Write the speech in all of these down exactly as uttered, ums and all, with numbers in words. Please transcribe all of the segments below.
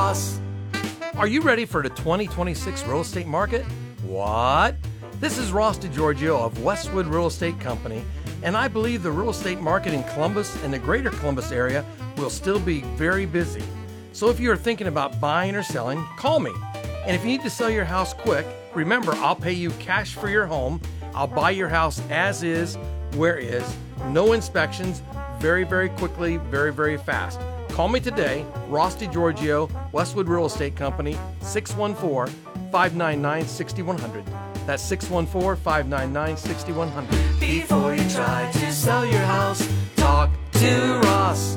Ross. Are you ready for the twenty twenty-six real estate market? What? This is Ross DiGiorgio of Westwood Real Estate Company, and I believe the real estate market in Columbus and the greater Columbus area will still be very busy. So if you are thinking about buying or selling, call me. And if you need to sell your house quick, remember, I'll pay you cash for your home. I'll buy your house as is, where is, no inspections, very, very quickly, very, very fast. Call me today, Ross DiGiorgio, Westwood Real Estate Company, six one four, five nine nine, six one zero zero. That's six one four, five nine nine, six one zero zero. Before you try to sell your house, talk to Ross.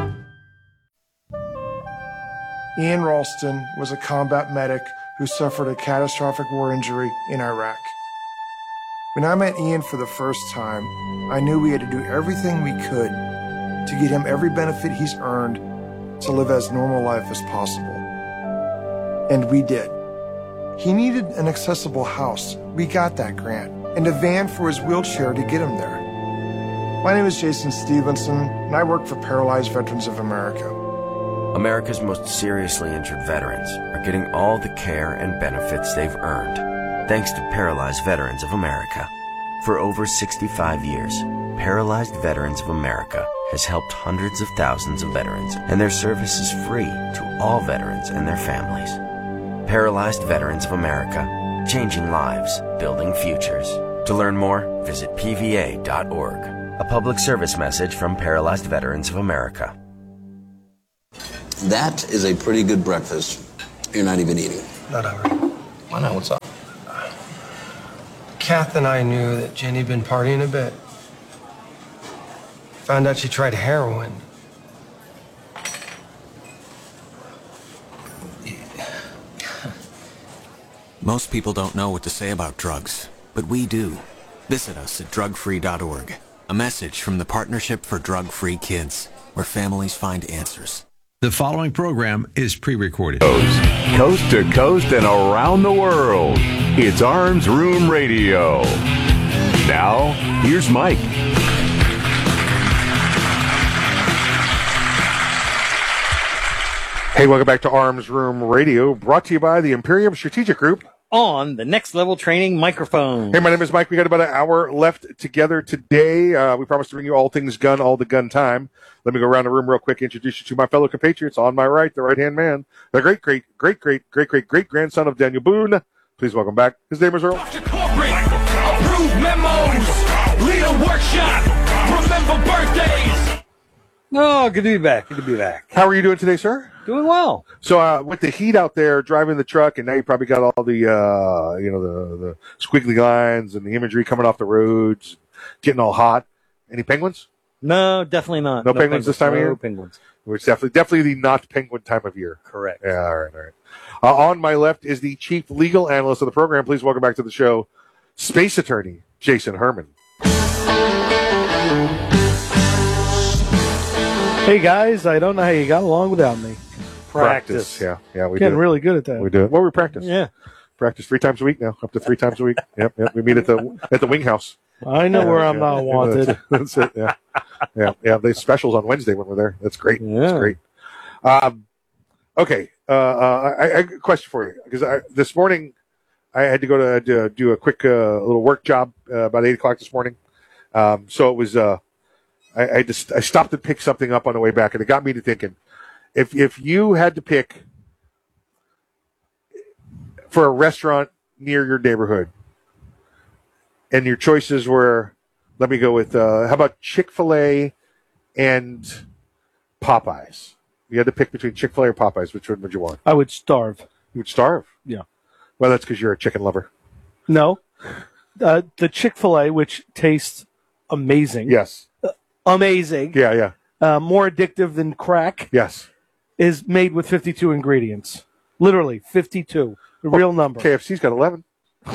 Ian Ralston was a combat medic who suffered a catastrophic war injury in Iraq. When I met Ian for the first time, I knew we had to do everything we could to get him every benefit he's earned to live as normal life as possible. And we did. He needed an accessible house. We got that grant. And a van for his wheelchair to get him there. My name is Jason Stevenson, and I work for Paralyzed Veterans of America. America's most seriously injured veterans are getting all the care and benefits they've earned, thanks to Paralyzed Veterans of America. For over sixty-five years, Paralyzed Veterans of America has helped hundreds of thousands of veterans, and their service is free to all veterans and their families. Paralyzed Veterans of America, changing lives, building futures. To learn more, visit P V A dot org. A public service message from Paralyzed Veterans of America. That is a pretty good breakfast. You're not even eating. Not hungry. Why not? What's up? Kath and I knew that Jenny'd been partying a bit. Found out she tried heroin. Most people don't know what to say about drugs, but we do. Visit us at drug free dot org. A message from the Partnership for Drug-Free Kids, where families find answers. The following program is pre-recorded. Coast to coast and around the world. It's Arms Room Radio. Now, here's Mike. Hey, welcome back to Arms Room Radio, brought to you by the Imperium Strategic Group. On the Next Level Training microphone. Hey, my name is Mike. We got about an hour left together today. Uh, we promised to bring you all things gun, all the gun time. Let me go around the room real quick, introduce you to my fellow compatriots. On my right, the right-hand man, the great, great, great, great, great, great, great grandson of Daniel Boone. Please welcome back. His name is Earl. Approved memos, lead a workshop, remember birthdays. Oh, good to be back. Good to be back. How are you doing today, sir? Doing well. So, uh, with the heat out there, driving the truck, and now you probably got all the, uh, you know, the, the squiggly lines and the imagery coming off the roads, getting all hot. Any penguins? No, definitely not. No, no penguins, penguins this time no of year? No penguins. Which definitely, definitely the not penguin time of year. Correct. Yeah, all right, all right. Uh, on my left is the chief legal analyst of the program. Please welcome back to the show, space attorney, Jason Herman. Hey, guys, I don't know how you got along without me. Practice. Yeah, yeah, we Getting do. really good at that. We do it. Well, we practice. Yeah. Practice three times a week now, up to three times a week. Yep, yep. We meet at the at the Wing House. I know yeah, where I'm yeah, not yeah, wanted. That's, that's it. Yeah, yeah, yeah. They specials on Wednesday when we're there. That's great. Yeah. That's great. Um, okay. Uh, uh, I, I have a question for you because I, this morning I had to go to, to do a quick uh, little work job uh, about eight o'clock this morning. Um, so it was. Uh, I, I just I stopped to pick something up on the way back, and it got me to thinking: if if you had to pick for a restaurant near your neighborhood, and your choices were, let me go with, uh, how about Chick-fil-A and Popeyes? You had to pick between Chick-fil-A or Popeyes. Which one would you want? I would starve. You would starve? Yeah. Well, that's because you're a chicken lover. No. Uh, the Chick-fil-A, which tastes amazing. Yes. Uh, amazing. Yeah, yeah. Uh, more addictive than crack. Yes. Is made with fifty-two ingredients. Literally, fifty-two. The well, real number. K F C's got eleven.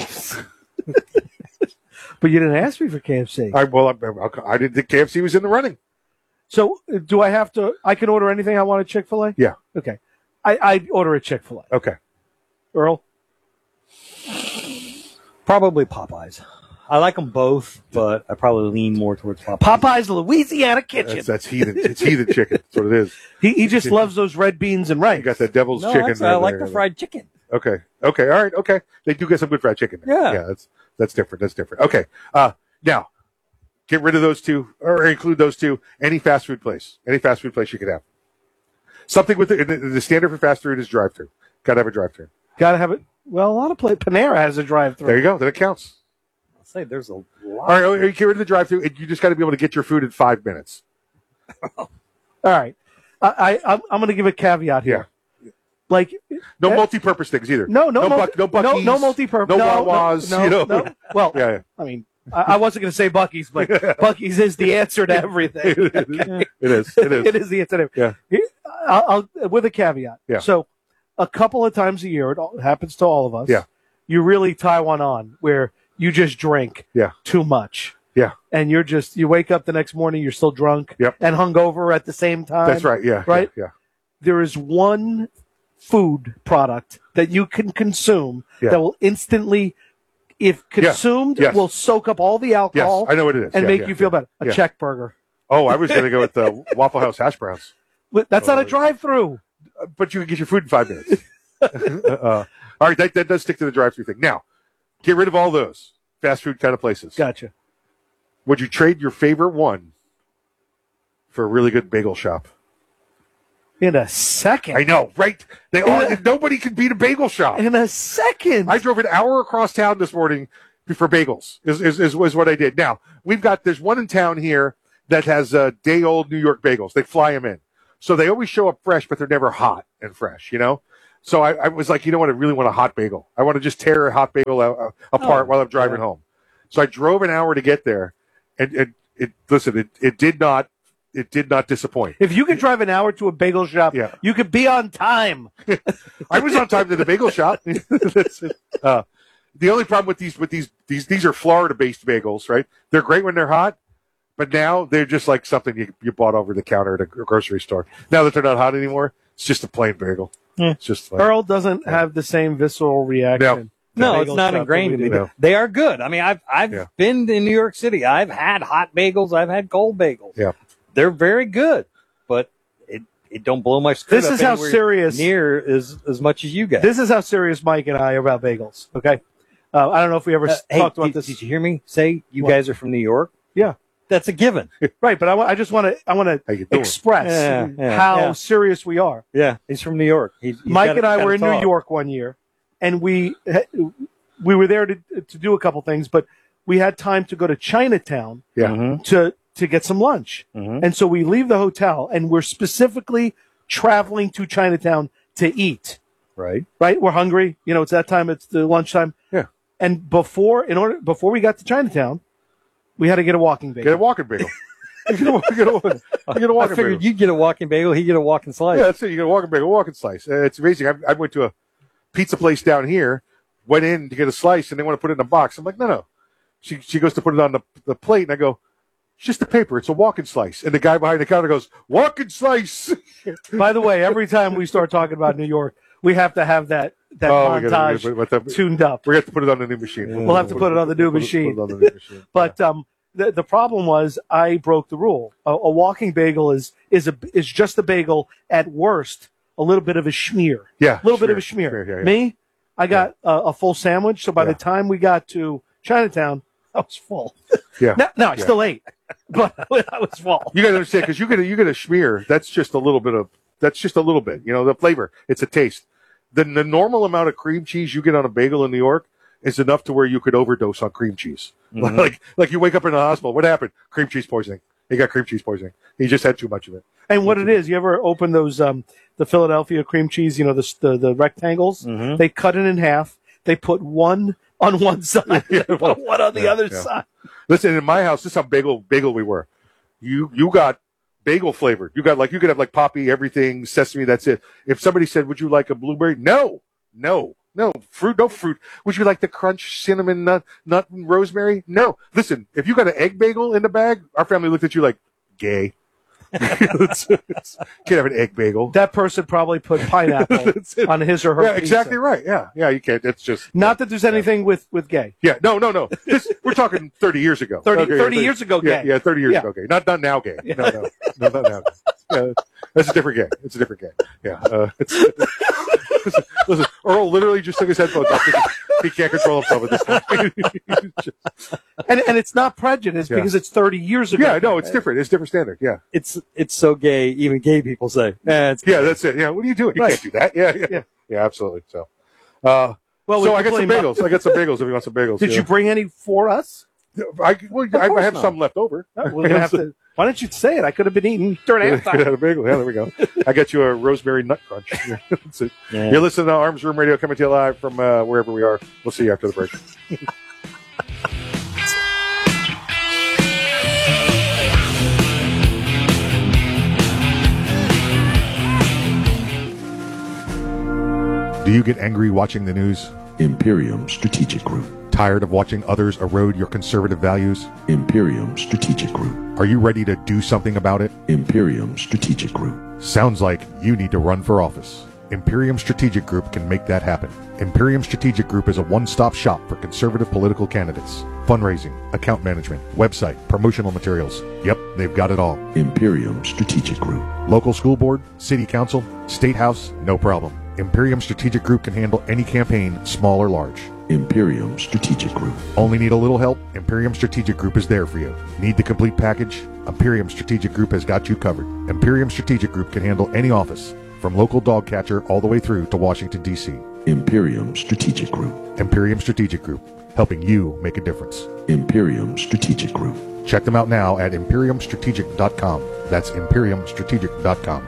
But you didn't ask me for K F C. I, well, I, I didn't think K F C was in the running. So do I have to, I can order anything I want at Chick-fil-A? Yeah. Okay. I, I'd order a Chick-fil-A. Okay. Earl? Probably Popeyes. I like them both, but I probably lean more towards Popeyes. Popeye's Louisiana Kitchen. That's, that's heathen. It's heathen chicken. That's what it is. He he just loves those red beans and rice. You got that devil's No, chicken. that's- I there, like there. the fried chicken. Okay. Okay. All right. Okay. They do get some good fried chicken there. Yeah. Yeah. That's that's different. That's different. Okay. Uh, now, get rid of those two, or include those two. Any fast food place, any fast food place you could have. Something with the, the, the standard for fast food is drive-through. Got to have a drive-through. Got to have it. Well, a lot of play. Panera has a drive-through. There you go. Then it counts. I'll say there's a lot. All right. oh, You get rid of the drive-through. and You just got to be able to get your food in five minutes. All right. I, I I'm, I'm going to give a caveat here. Yeah. Like No eh, multi-purpose things either. No, no, no, multi- buck, no Buc-ee's, no, no multi-purpose. no no, Wawas. No, you know. no. Well, yeah, yeah. I mean, I, I wasn't going to say Buc-ee's, but Buc-ee's is the answer to everything. it is. It is. It is the answer to Yeah. everything. I'll, I'll, with a caveat. Yeah. So, a couple of times a year, it all, happens to all of us. Yeah. You really tie one on where you just drink Yeah. too much. Yeah. And you're just, you wake up the next morning, you're still drunk Yep. and hungover at the same time. That's right. Yeah. Right? Yeah. There is one food product that you can consume Yeah. that will instantly, if consumed, Yes. will soak up all the Yes. alcohol I know what it is. and Yeah, make yeah, you feel yeah. better. A Yeah. check burger. Oh, I was going to go with the Waffle House hash browns. But that's not a drive-through. But you can get your food in five minutes. uh, all right, that, that does stick to the drive-through thing. Now, get rid of all those fast food kind of places. Gotcha. Would you trade your favorite one for a really good bagel shop? In a second. I know, right? They all, nobody can beat a bagel shop. In a second. I drove an hour across town this morning for bagels. Is is, is, is what I did. Now we've got there's one in town here that has uh, day old New York bagels. They fly them in, so they always show up fresh, but they're never hot and fresh. You know. So I, I was like, you know what? I really want a hot bagel. I want to just tear a hot bagel out, uh, apart Oh, while I'm driving yeah. home. So I drove an hour to get there, and, and it listen, it, it did not it did not disappoint. If you could drive an hour to a bagel shop, Yeah. you could be on time. I was on time to the bagel shop. That's it. Uh, the only problem with these with these these these are Florida based bagels, right? They're great when they're hot, but now they're just like something you, you bought over the counter at a grocery store. Now that they're not hot anymore, it's just a plain bagel. Yeah. It's just like, Earl doesn't have the same visceral reaction. No, to it's bagel not shop that ingrained we in me. do. No. They are good. I mean, I've I've Yeah. been in New York City. I've had hot bagels. I've had cold bagels. Yeah. They're very good, but it it don't blow my skirt This up is how anywhere serious- near as as much as you guys. This is how serious Mike and I are about bagels. Okay, uh, I don't know if we ever Uh, s- hey, talked about did, this. did you hear me say you What? guys are from New York? Yeah, That's a given. right. But I, wa- I just want to I want How to you doing? express Yeah, yeah, how yeah. serious we are. Yeah, he's from New York. He, he's Mike gotta- and I gotta were in New talk. York one year, and we we were there to to do a couple things, but we had time to go to Chinatown yeah, Mhm. to to get some lunch. Mhm. And so we leave the hotel, and we're specifically traveling to Chinatown to eat. Right. Right? We're hungry. You know, it's that time. It's the lunchtime. yeah. And before, in order, before we got to Chinatown, we had to get a walking bagel. Get a walking bagel. you get a, get a, you get a I walking figured bagel. you'd get a walking bagel. He'd get a walking slice. Yeah, that's it. You get a walking bagel, walking slice. Uh, it's amazing. I, I went to a pizza place down here, went in to get a slice, and they want to put it in a box. I'm like, no, no. She she goes to put it on the, the plate, and I go, it's just a paper. It's a walking slice. And the guy behind the counter goes, walking slice. By the way, every time we start talking about New York, we have to have that that Oh, we gotta- montage we gotta- but the- tuned up. We have to put it on the new machine. We'll have to put it on the new Put it- machine. Put it on the new machine. But um, the the problem was I broke the rule. A, a walking bagel is is a is just a bagel. At worst, a little bit of a schmear. Yeah, a little bit of a schmear, schmear. schmear, yeah, yeah. Me, I got a, a full sandwich. So by Yeah. the time we got to Chinatown, I was full. Yeah. No, no I Yeah. still ate, but I was full. You got to understand, because you get a, you get a schmear. That's just a little bit of. That's just a little bit. You know, the flavor. It's a taste. The, the normal amount of cream cheese you get on a bagel in New York is enough to where you could overdose on cream cheese. Mhm. Like like you wake up in the hospital. What happened? Cream cheese poisoning. He got cream cheese poisoning. He just had too much of it. And what it is, you ever open those um the Philadelphia cream cheese? You know the the, the rectangles. Mhm. They cut it in half. They put one on one side, Yeah, they well, put one on the yeah, other yeah. side. Listen, in my house, this is how bagel bagel we were. You you got bagel flavored. You got like you could have like poppy, everything, sesame. That's it. If somebody said, "Would you like a blueberry?" No, no, no fruit, no fruit. Would you like the crunch, cinnamon, nut, nut, and rosemary? No. Listen, if you got an egg bagel in the bag, our family looked at you like gay. It's- it's- can't have an egg bagel. That person probably put pineapple on his or her Yeah, pizza. exactly right. Yeah, yeah, you can't. It's just Not that there's anything with, with gay. yeah. No, no, no. This, we're talking thirty years ago. thirty, Okay, thirty years ago Yeah, gay. yeah, thirty years Yeah. ago gay. Not not now gay. No, no, no, not now. Yeah, that's a different gay. It's a different gay. Yeah. Uh, it's, listen, listen, Earl literally just took his headphones off. He can't control himself at this point. And and it's not prejudice Yeah. because it's thirty years ago. Yeah, no, it's different. It's a different standard. Yeah. It's it's so gay. Even gay people say, eh, it's Yeah, that's it. Yeah, what are you doing? You Right. can't do that. Yeah, yeah, yeah, yeah, absolutely. So, uh, Well, so we I got some complain bagels. I got some bagels if you want some bagels. Did yeah. you bring any for us? I, well, I, I course have not. some left over. No, we're gonna have to. Why don't you say it? I could have been eating during Could have halftime. had a bagel. Yeah, there we go. I got you a rosemary nut crunch. Yeah, that's it. Yeah. You're listening to Arms Room Radio coming to you live from uh, wherever we are. We'll see you after the break. Do you get angry watching the news? Imperium Strategic Group. Tired of watching others erode your conservative values? Imperium Strategic Group. Are you ready to do something about it? Imperium Strategic Group. Sounds like you need to run for office. Imperium Strategic Group can make that happen. Imperium Strategic Group is a one-stop shop for conservative political candidates. Fundraising, account management, website, promotional materials. Yep, they've got it all. Imperium Strategic Group. Local school board, city council, state house, no problem. Imperium Strategic Group can handle any campaign, small or large. Imperium Strategic Group. Only need a little help? Imperium Strategic Group is there for you. Need the complete package? Imperium Strategic Group has got you covered. Imperium Strategic Group can handle any office, from local dog catcher all the way through to Washington, D C. Imperium Strategic Group. Imperium Strategic Group, helping you make a difference. Imperium Strategic Group. Check them out now at imperium strategic dot com. That's imperium strategic dot com.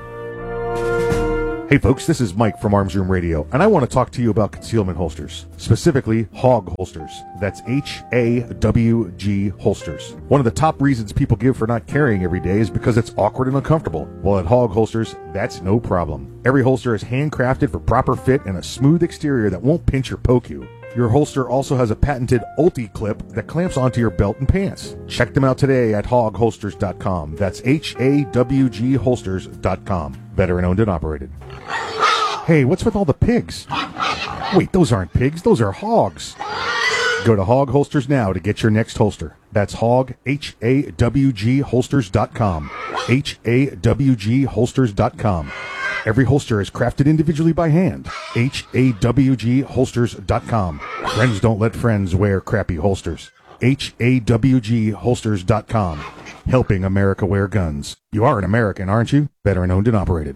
Hey folks, this is Mike from Arms Room Radio, and I want to talk to you about concealment holsters, specifically Hog holsters. That's H A W G holsters. One of the top reasons people give for not carrying every day is because it's awkward and uncomfortable. Well, at Hog holsters, that's no problem. Every holster is handcrafted for proper fit and a smooth exterior that won't pinch or poke you. Your holster also has a patented Ulti clip that clamps onto your belt and pants. Check them out today at hog holsters dot com. That's H A W G holsters dot com. Veteran owned and operated. Hey, what's with all the pigs? Wait, those aren't pigs, those are hogs. Go to Hog Holsters now to get your next holster. That's hog, H A W G holsters dot com. H A W G holsters dot com. Every holster is crafted individually by hand. H A W G holsters dot com. Friends don't let friends wear crappy holsters. H A W G holsters dot com. Helping America wear guns. You are an American, aren't you? Veteran owned and operated.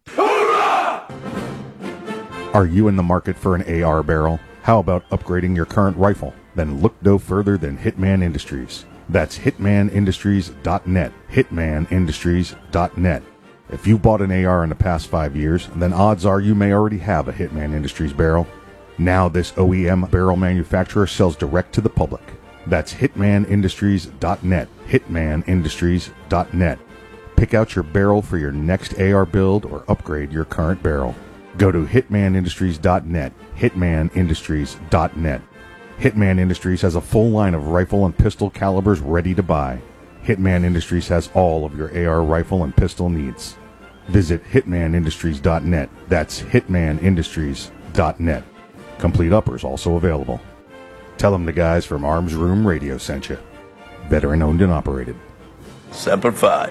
Are you in the market for an A R barrel? How about upgrading your current rifle? Then look no further than Hitman Industries. That's hitman industries dot net. hitman industries dot net. If you bought an A R in the past five years, then odds are you may already have a Hitman Industries barrel. Now this O E M barrel manufacturer sells direct to the public. That's hitman industries dot net. hitman industries dot net. Pick out your barrel for your next A R build or upgrade your current barrel. Go to hitman industries dot net. hitman industries dot net. Hitman Industries has a full line of rifle and pistol calibers ready to buy. Hitman Industries has all of your A R rifle and pistol needs. Visit hitman industries dot net. That's hitman industries dot net. Complete uppers also available. Tell them the guys from Arms Room Radio sent you. Veteran owned and operated. Semper Fi.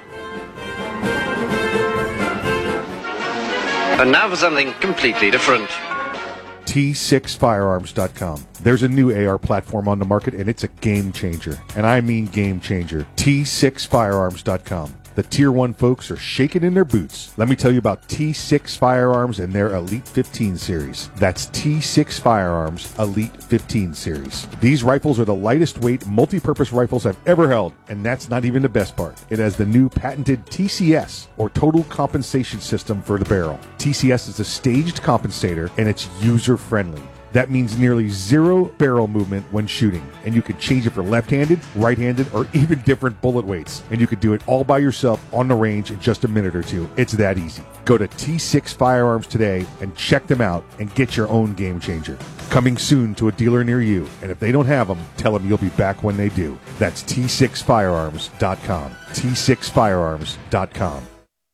And now for something completely different. T six firearms dot com. There's a new A R platform on the market, and it's a game changer. And I mean game changer. T six firearms dot com. The Tier one folks are shaking in their boots. Let me tell you about T six Firearms and their Elite fifteen series. That's T six Firearms Elite fifteen series. These rifles are the lightest weight multi-purpose rifles I've ever held, and that's not even the best part. It has the new patented T C S, or Total Compensation System, for the barrel. T C S is a staged compensator, and it's user-friendly. That means nearly zero barrel movement when shooting, and you can change it for left-handed, right-handed, or even different bullet weights. And you can do it all by yourself on the range in just a minute or two. It's that easy. Go to T six Firearms today and check them out and get your own game changer. Coming soon to a dealer near you, and if they don't have them, tell them you'll be back when they do. That's T six firearms dot com. T six firearms dot com.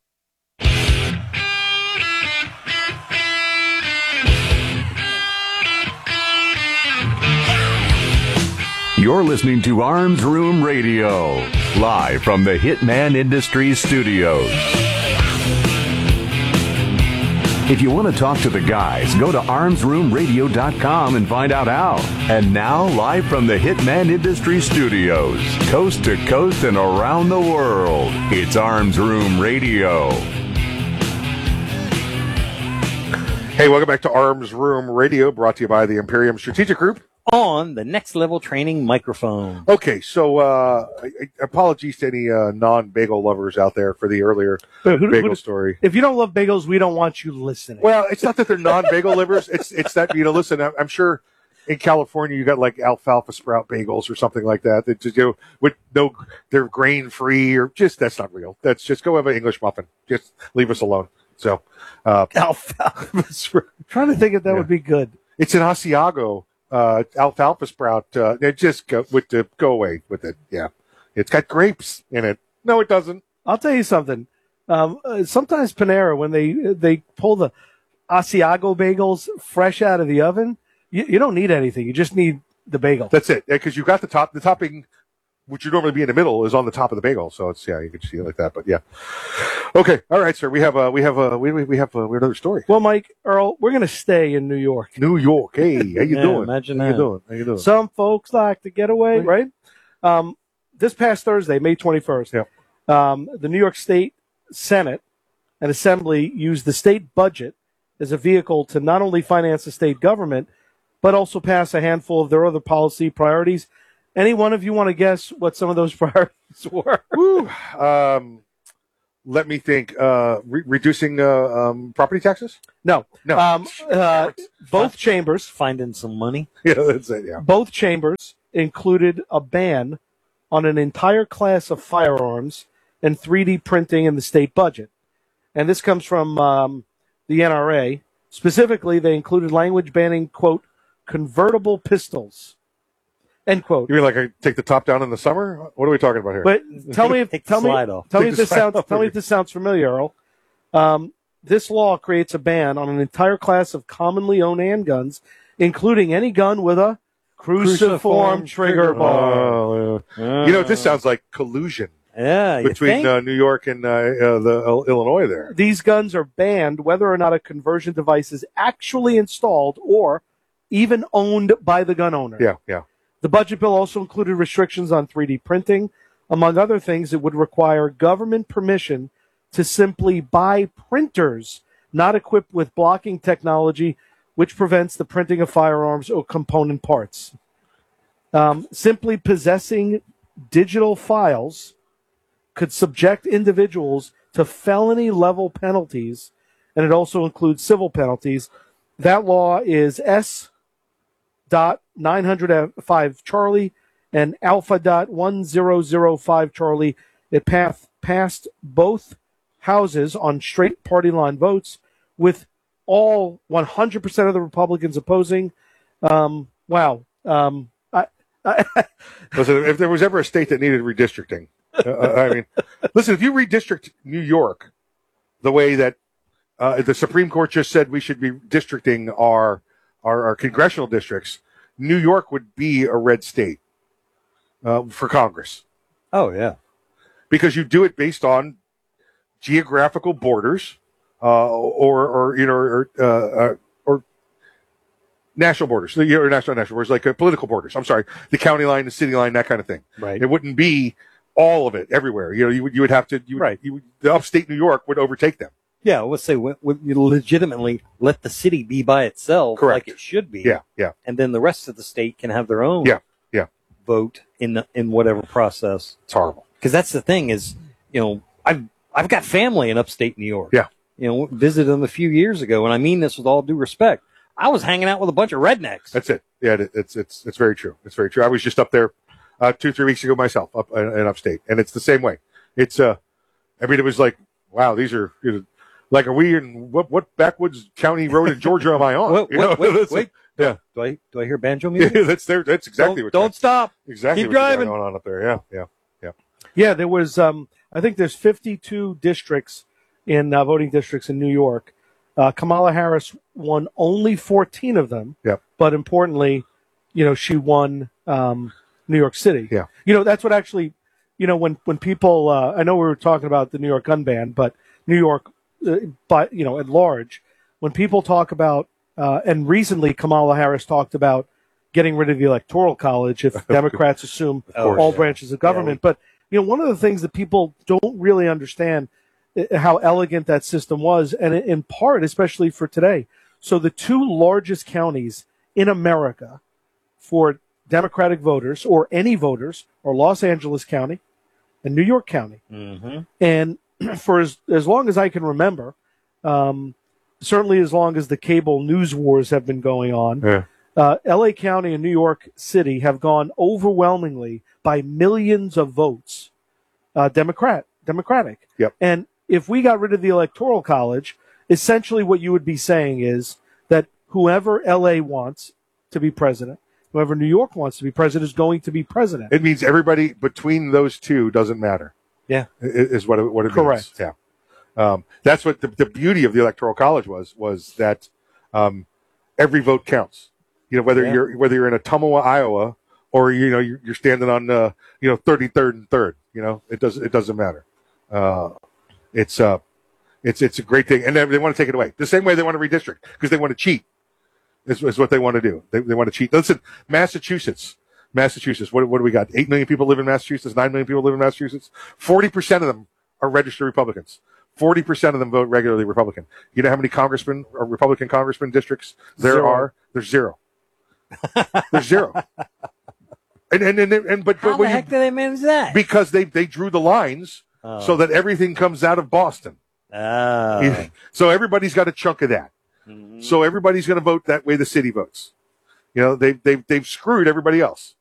You're listening to Arms Room Radio, live from the Hitman Industries studios. If you want to talk to the guys, go to arms room radio dot com and find out how. And now, live from the Hitman Industries studios, coast to coast and around the world, it's Arms Room Radio. Hey, welcome back to Arms Room Radio, brought to you by the Imperium Strategic Group. On the Next Level Training microphone. Okay, so uh, apologies to any uh, non-bagel lovers out there for the earlier Who- who- bagel who- story. If you don't love bagels, we don't want you listening. Well, it's not that they're non-bagel livers. It's it's that, you know, listen, I'm I'm sure in California you got like alfalfa sprout bagels or something like that that just, you know, with no, they're grain-free or just, that's not real. That's just go have an English muffin. Just leave us alone. So, uh, alfalfa sprout. I'm trying to think if that Yeah. would be good. It's an Asiago uh, alfalfa sprout. Uh, it just go with the go away with it. Yeah, it's got grapes in it. No, it doesn't. I'll tell you something. Um, uh, sometimes Panera, when they they pull the Asiago bagels fresh out of the oven, you, you don't need anything. You just need the bagel. That's it. Because you got the top, the topping, which would normally be in the middle, is on the top of the bagel. So it's, yeah, you can see it like that. But yeah. Okay. All right, sir. We have a we have a we we we have a, we have another story. Well, Mike, Earl, we're going to stay in New York. New York. Hey, how you Yeah, doing? imagine how that. you doing? How you doing? Some folks like to get away, right? Um, this past Thursday, May twenty-first, Yep. um, the New York State Senate and Assembly used the state budget as a vehicle to not only finance the state government, but also pass a handful of their other policy priorities. Any one of you want to guess what some of those priorities were? Woo. Um, let me think. Uh, re- reducing uh, um, property taxes? No. No. Um, uh, both chambers, Finding some money. Yeah, that's it. Yeah. both chambers included a ban on an entire class of firearms and three D printing in the state budget. And this comes from um, the N R A. Specifically, they included language banning, quote, convertible pistols, end quote. You mean like I take the top down in the summer? What are we talking about here? But tell me if Take the tell me slide off. tell me Take if the this slide sounds off. tell me if this sounds familiar, Earl. Um, this law creates a ban on an entire class of commonly owned handguns, including any gun with a cruciform, Cruciform trigger trigger bar. Oh, yeah. You know, this sounds like collusion Yeah, you between think? uh, New York and uh, uh, the uh, Illinois there. These guns are banned whether or not a conversion device is actually installed or even owned by the gun owner. Yeah, yeah. The budget bill also included restrictions on three D printing. Among other things, it would require government permission to simply buy printers not equipped with blocking technology, which prevents the printing of firearms or component parts. Um, simply possessing digital files could subject individuals to felony-level penalties, and it also includes civil penalties. That law is S. dot nine hundred five Charlie and Alpha dot one zero zero five Charlie. It path, passed both houses on straight party line votes, with all one hundred percent of the Republicans opposing. Um, wow. Um, I, I, Listen, if there was ever a state that needed redistricting, uh, I mean, listen, if you redistrict New York the way that uh, the Supreme Court just said we should be districting our, our, our congressional districts, New York would be a red state uh, for Congress. Oh, yeah. Because you do it based on geographical borders, uh, or, or, you know, or, uh, uh, or national borders, you know, or national, national borders, like uh, political borders. I'm sorry, the county line, the city line, that kind of thing. Right. It wouldn't be all of it everywhere. You know, you would, you would have to, you would, Right. you would, the upstate New York would overtake them. Yeah, let's say we, we legitimately let the city be by itself Correct. like it should be. Yeah, yeah. And then the rest of the state can have their own Yeah, yeah. vote in the, in whatever process. It's horrible. Because that's the thing is, you know, I've I've got family in upstate New York. Yeah. You know, visited them a few years ago, and I mean this with all due respect. I was hanging out with a bunch of rednecks. That's it. Yeah, it, it's it's it's very true. It's very true. I was just up there uh, two three weeks ago myself, up in, in upstate, and it's the same way. It's uh, I mean, it was like, wow, these are you know, like, are we in what what backwoods county road in Georgia am I on? Wait, You know, wait, wait, that's- wait. Yeah, Do I do I hear banjo music? yeah, that's there. That's exactly don't what. don't stop. Exactly Keep what's driving. going on up there. Yeah, yeah, yeah. yeah, there was, um, I think there's fifty-two districts in uh, voting districts in New York. Uh, Kamala Harris won only fourteen of them. Yep. But importantly, you know, she won, um, New York City. Yeah. You know, that's what actually, you know, when, when people, uh, I know we were talking about the New York gun ban, but New York, uh, but, you know, at large, when people talk about, uh, and recently Kamala Harris talked about getting rid of the Electoral College if Democrats assume course, all yeah. branches of government. Yeah, we, but, you know, one of the things that people don't really understand how elegant that system was, and in part, especially for today. So the two largest counties in America for Democratic voters or any voters are Los Angeles County and New York County. Mm-hmm. And for as, as long as I can remember, um, certainly as long as the cable news wars have been going on, yeah. uh, L A County and New York City have gone overwhelmingly by millions of votes uh, Democrat, Democratic. Yep. And if we got rid of the Electoral College, essentially what you would be saying is that whoever L A wants to be president, whoever New York wants to be president is going to be president. It means everybody between those two doesn't matter. Yeah. Is what it, what it Correct. means. Yeah. Um, that's what the, the beauty of the Electoral College was, was that um, every vote counts. You know, whether Yeah. you're whether you're in Ottumwa, Iowa, or, you know, you're, you're standing on, uh, you know, thirty-third and third, you know, it doesn't, it doesn't matter. Uh, it's, uh, it's, it's a great thing. And they, they want to take it away. The same way they want to redistrict because they want to cheat is, is what they want to do. They, they want to cheat. Listen, Massachusetts, Massachusetts, what, what do we got? Eight million people live in Massachusetts. Nine million people live in Massachusetts. Forty percent of them are registered Republicans. Forty percent of them vote regularly Republican. You know how many congressmen or Republican congressman districts there Zero. are? There's zero. There's zero. And, and, and, and, but, How but the when heck you, do they manage that? because they, they drew the lines Oh. so that everything comes out of Boston. Oh. So everybody's got a chunk of that. Mm-hmm. So everybody's going to vote that way the city votes. You know, they, they've, they've screwed everybody else.